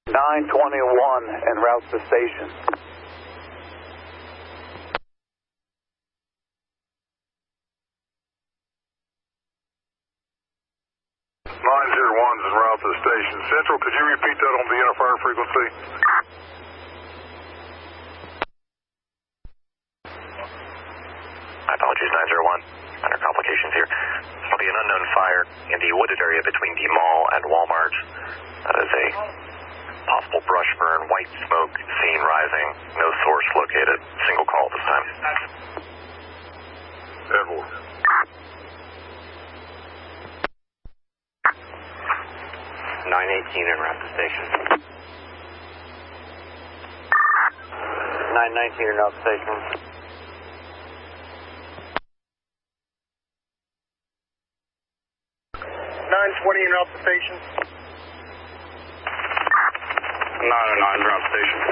921 en route to station. 901's en route to the station. Central, could you repeat that on the interfire frequency? My apologies, 901. Minor complications here. There'll be an unknown fire in the wooded area between the mall and Walmart. That is a possible brush burn, white smoke seen rising. No source located. Single call this time. Edward. 918 en route to station. 919 en route to station. 920 en route to station. 909 en route to station.